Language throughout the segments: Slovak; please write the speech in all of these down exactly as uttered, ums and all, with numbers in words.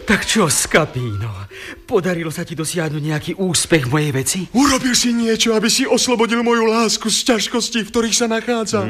Tak čo, Scapino? Podarilo sa ti dosiahnuť nejaký úspech v mojej veci? Urobil si niečo, aby si oslobodil moju lásku z ťažkostí, v ktorých sa nachádza.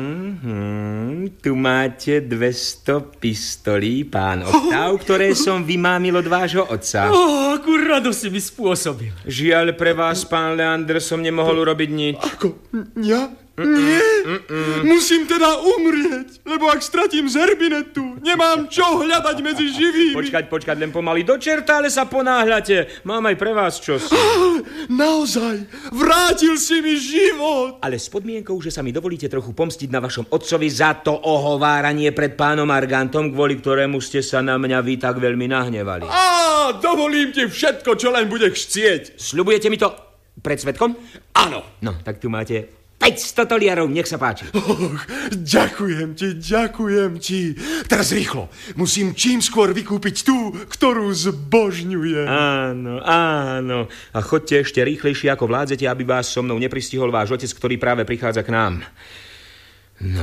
Mm-hmm. Tu máte dvesto pistolí, pán Oktáv, ktoré som vymámil od vášho otca. Oh, akú radosť si mi spôsobil. Žiaľ pre vás, pán Leander, som nemohol urobiť nič. Ako? Ja? Nie, Mm-mm. musím teda umrieť, lebo ak stratím Zerbinetu, nemám čo hľadať medzi živými. Počkať, počkať, len pomaly do čerta, ale sa ponáhľate. Mám aj pre vás čosi. Ah, naozaj, vrátil si mi život. Ale s podmienkou, že sa mi dovolíte trochu pomstiť na vašom otcovi za to ohováranie pred pánom Argantom, kvôli ktorému ste sa na mňa vy tak veľmi nahnevali. Á, dovolím ti všetko, čo len budeš chcieť. Sľubujete mi to pred svedkom? Áno. No, tak tu máte päťsto toliarov, nech sa páči. Oh, ďakujem ti, ďakujem ti. Teraz rýchlo, musím čím skôr vykúpiť tú, ktorú zbožňujem. Áno, áno. A chodte ešte rýchlejšie, ako vládzete, aby vás so mnou nepristihol váš otec, ktorý práve prichádza k nám. No,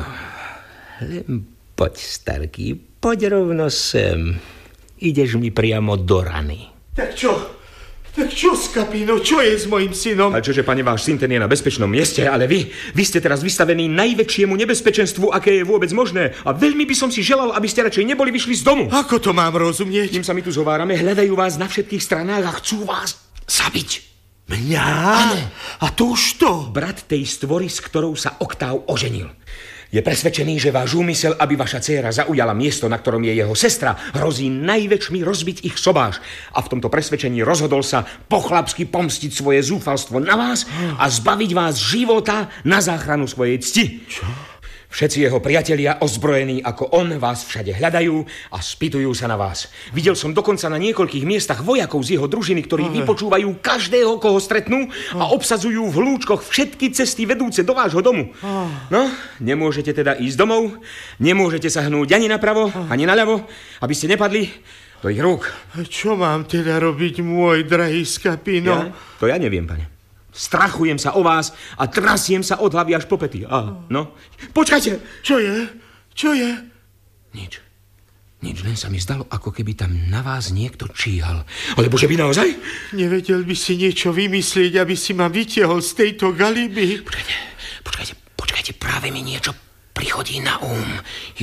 len poď, starky, poď rovno sem. Ideš mi priamo do rany. Tak čo? Tak čo, Scapino, čo je s mojím synom? A čože, pane, váš syn ten je na bezpečnom mieste, ale vy, vy ste teraz vystavení najväčšiemu nebezpečenstvu, aké je vôbec možné. A veľmi by som si želal, aby ste radšej neboli vyšli z domu. Ako to mám rozumieť? Kým sa my tu zhovárame, hľadajú vás na všetkých stranách a chcú vás zabiť. Mňa? Áno. A to už to? Brat tej stvory, s ktorou sa Oktáv oženil. Je presvedčený, že váš úmysel, aby vaša dcéra zaujala miesto, na ktorom je jeho sestra, hrozí najväčšmi rozbiť ich sobáš. A v tomto presvedčení rozhodol sa pochlapsky pomstiť svoje zúfalstvo na vás a zbaviť vás života na záchranu svojej cti. Čo? Všetci jeho priatelia, ozbrojení ako on, vás všade hľadajú a spýtujú sa na vás. Videl som dokonca na niekoľkých miestach vojakov z jeho družiny, ktorí vypočúvajú každého, koho stretnú a obsadzujú v hľúčkoch všetky cesty vedúce do vášho domu. No, nemôžete teda ísť domov, nemôžete sa hnúť ani napravo, ani naľavo, aby ste nepadli do ich rúk. Čo mám teda robiť, môj drahý Scapino? Ja? To ja neviem, pane. Strachujem sa o vás a trasiem sa od hlavy až po pety. A, no, počkajte. Čo je? Čo je? Nič. Nič, len sa mi zdalo, ako keby tam na vás niekto číhal. Alebo že by naozaj? Nevedel by si niečo vymyslieť, aby si ma vytiahol z tejto galiby? Počkajte, počkajte, počkajte, práve mi niečo prichodí na um.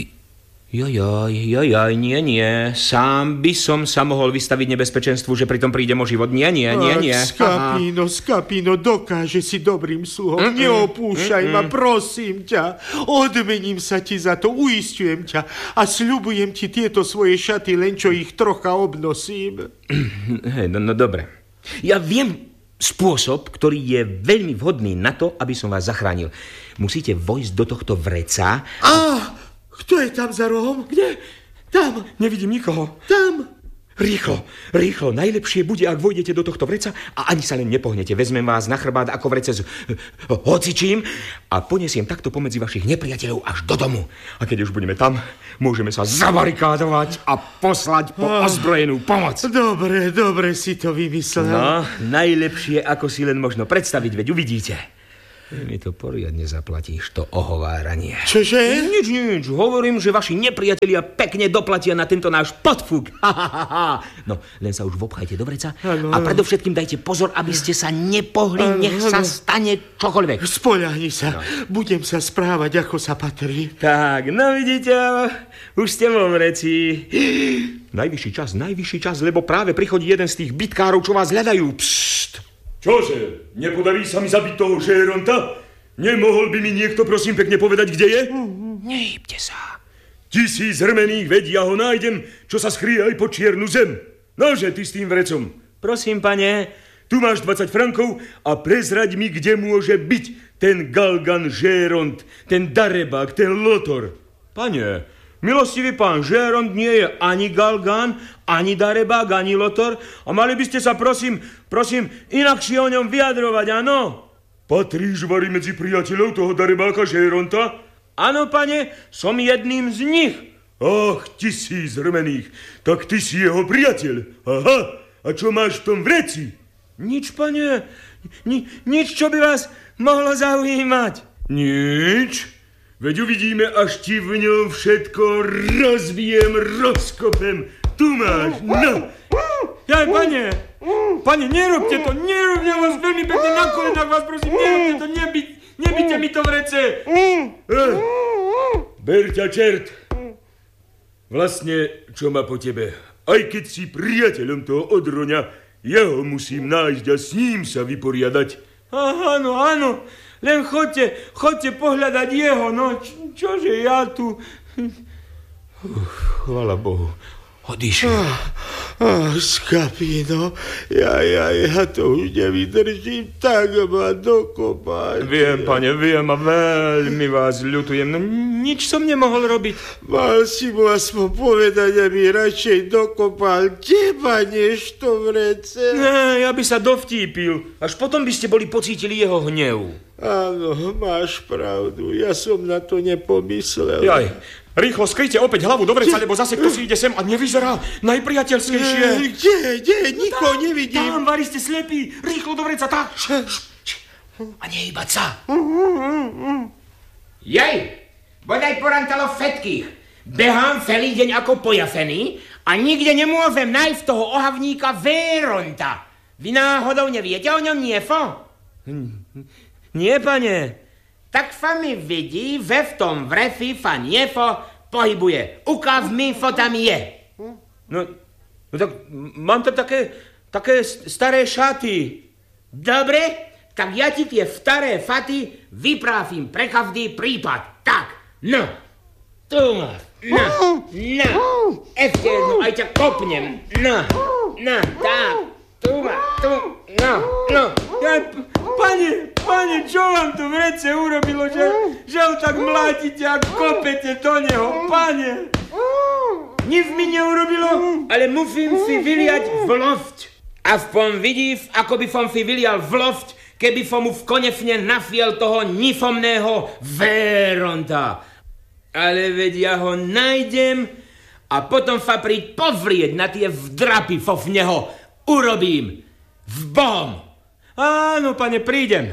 Jojoj, jojoj, nie, nie. Sám by som sa mohol vystaviť nebezpečenstvu, že pritom prídem o život. Nie, nie, nie, nie. Scapino, Scapino, dokáže si dobrým sluhom. Mm-mm, Neopúšťaj mm-mm. ma, prosím ťa. Odmením sa ti za to, uisťujem ťa. A sľubujem ti tieto svoje šaty, len čo ich trocha obnosím. Hej, no, no dobre. Ja viem spôsob, ktorý je veľmi vhodný na to, aby som vás zachránil. Musíte vojsť do tohto vreca. A... Kto je tam za rohom? Kde? Tam. Nevidím nikoho. Tam. Rýchlo, rýchlo. Najlepšie bude, ak vojdete do tohto vreca a ani sa len nepohnete. Vezmem vás na chrbát ako vrece s hocičím a ponesiem takto pomedzi vašich nepriateľov až do domu. A keď už budeme tam, môžeme sa zabarikádovať a poslať po ozbrojenú pomoc. Dobre, dobre si to vymyslel. No, najlepšie, ako si len možno predstaviť, veď uvidíte. Mi to poriadne zaplatíš, to ohováranie. Čože? Nič, nič. Hovorím, že vaši nepriatelia pekne doplatia na tento náš podfúk. No, len sa už vopchajte do vreca a predovšetkým dajte pozor, aby ste sa nepohli, ano, nech ano. sa stane čokoľvek. Spoľahni sa. No. Budem sa správať, ako sa patrí. Tak, no vidíte, už ste vo vreci. Najvyšší čas, najvyšší čas, lebo práve prichodí jeden z tých bitkárov, čo vás hľadajú. Pšt. Čože? Nepodarí sa mi zabiť toho Žéronta? Nemohol by mi niekto, prosím, pekne povedať, kde je? Nehybte sa. Tisíc hrmených, veď ja ho nájdem, čo sa skrie aj po čiernu zem. Nože, ty s tým vrecom. Prosím, pane. Tu máš dvadsať frankov a prezraď mi, kde môže byť ten Galgan Žéront, ten Darebák, ten Lotor. Pane, milostivý pán, Žéront nie je ani Galgan, ani Darebák, ani Lotor a mali by ste sa, prosím, prosím, inakšie o ňom vyjadrovať, áno? Patríš, vari, medzi priateľov toho Darebáka Žéronta? Áno, pane, som jedným z nich. Ach, tisíc hrmených, tak ty si jeho priateľ. Aha, a čo máš v tom vreci? Nič, pane, ni, nič, čo by vás mohlo zaujímať. Nič? Veď uvidíme, až ti v ňom všetko rozbijem, rozkopem. tu máš, no. Jaj, pane, pane, nerobte to, nerobte, ja vás veľmi pekne na kolenách vás prosím, nerobte to, nebyť, nebyťte mi to v rece. Eh, ber ťa čert. Vlastne, čo má po tebe? Aj keď si priateľom toho odroňa, ja ho musím nájsť a s ním sa vyporiadať. Áno, áno, len chodte, chodte pohľadať jeho, no, čo, čože ja tu... Uf, chvála Bohu, odišiel. Ah, ah, Skapino, ja, ja, ja to už nevydržím, tak ma dokopať. Viem, pane, viem a veľmi vás ľutujem, no nič som nemohol robiť. Mal si mu aspoň povedať, aby radšej dokopal teba, než to v rece. Ne, ja by sa dovtípil, až potom by ste boli pocítili jeho hnev. Áno, máš pravdu, ja som na to nepomyslel. Jaj, rýchlo skryjte opäť hlavu do vreca, lebo zase kto si ide sem a nevyzerá najpriateľskejšie. Kde, kde, nikoho nevidím. Tam, vari ste slepí, rýchlo do vreca, tak. A nehýbať sa. Jej, bodaj porantalo všetkých. Behám celý deň ako pojafený a nikde nemôžem nájsť toho ohavníka Véronta. Vy náhodou neviete o ňom niefo? Nie, pane. Tak fa mi vidí, ve v tom vrefi fa niefo pohybuje. Ukáž mi, fo tam je. No, no tak mám tam také, také staré šaty. Dobre, tak ja ti tie staré faty vyprávim pre každý prípad. Tak, no, tu máš. No, no, ešte jednu, aj ťa kopnem. No, no, tak, tu máš, tu, no, no. Ja, pane, pane, čo vám to v rece urobilo, že, že ho tak mlátite a kopete do neho, pane? Nic mi neurobilo, ale musím si vyliať vloft. Aspoň vidíš, ako by som si vylial vloft, keby som mu v konečne nafiel toho nifomného Véronta. Ale veď ja ho nájdem a potom sa príď pozrieť na tie vdrapy, co v neho urobím. V bom. Áno, pane, prídem.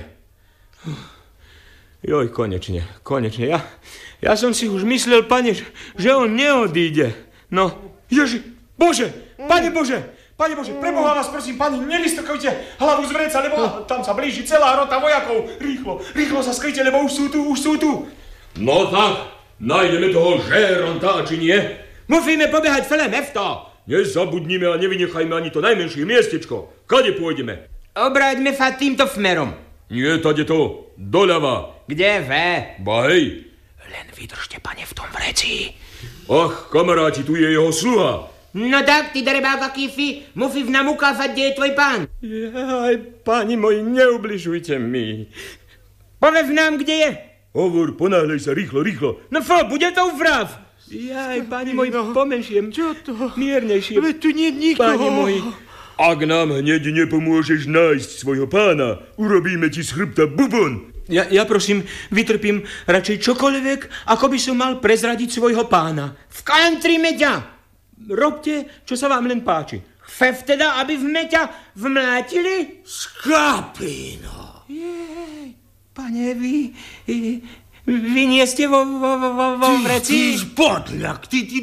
Joj, konečne, konečne. Ja, ja som si už myslel, pane, že, že on neodíde. No, Ježi, Bože, pane Bože, pane Bože, preboha vás prosím, pani, nevystokujte hlavu z vreca, lebo tam sa blíži celá rota vojakov. Rýchlo, rýchlo sa skryjte, lebo už sú tu, už sú tu. No tak, nájdeme toho Žéronta, či nie? Musíme pobehať celé mesto. Nezabudnime a nevynechajme ani to najmenšie miestečko. Kade pôjdeme? Obráťme sa týmto smerom. Nie, tade to, doľava. Kde ve? Ba hej. Len vydržte, pane, v tom vreci. Ach, kamaráti, tu je jeho sluha. No tak, ty darebák akýsi, musíš nám ukázať, kde je tvoj pán. Jaj, páni moji, neubližujte mi. Povedz nám, kde je. Hovor, ponáhľaj sa, rýchlo, rýchlo. No fo, bude to vrav. Jaj, páni moji, pomenšiem. Čo to? Miernejšie. Veď tu nie je nikoho. Páni moji. Ak nám hneď nepomôžeš nájsť svojho pána, urobíme ti z chrbta bubon. Ja, ja prosím, vytrpím radšej čokoľvek, ako by som mal prezradiť svojho pána. Vkantrime ťa. Robte, čo sa vám len páči. Chceš teda, aby sme ťa vmlátili? Skapino. Jej, pane, vy, vy nie ste vo, vo, vo, vo vreci? Ty, ty podľak, ty, ty